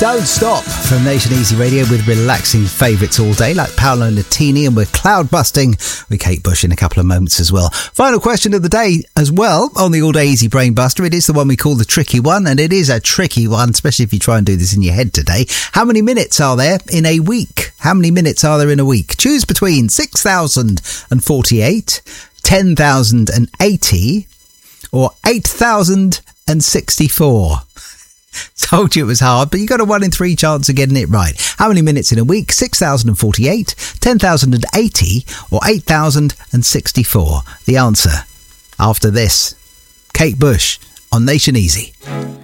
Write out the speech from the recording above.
Don't Stop from Nation Easy Radio with relaxing favourites all day like Paolo Nutini, and we're cloud busting with Kate Bush in a couple of moments as well. Final question of the day as well on the All Day Easy Brain Buster. It is the one we call the tricky one, and it is a tricky one, especially if you try and do this in your head today. How many minutes are there in a week? How many minutes are there in a week? Choose between 6,048, 10,080 or 8,064. Told you it was hard, but you got a 1 in 3 chance of getting it right. How many minutes in a week? 6,048, 10,080 or 8,064. The answer after this. Kate Bush on Nation Easy.